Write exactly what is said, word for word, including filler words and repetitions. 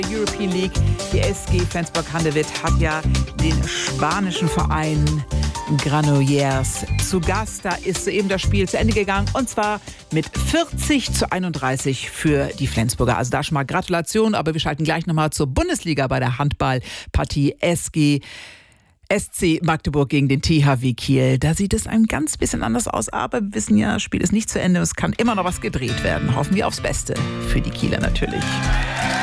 European League. Die S G Flensburg-Handewitt hat ja den spanischen Verein Granollers zu Gast. Da ist soeben das Spiel zu Ende gegangen und zwar mit vierzig zu einunddreißig für die Flensburger. Also da schon mal Gratulation, aber wir schalten gleich nochmal zur Bundesliga bei der Handballpartie S G S C Magdeburg gegen den T H W Kiel. Da sieht es ein ganz bisschen anders aus, aber wir wissen ja, das Spiel ist nicht zu Ende. Es kann immer noch was gedreht werden. Hoffen wir aufs Beste. Für die Kieler natürlich.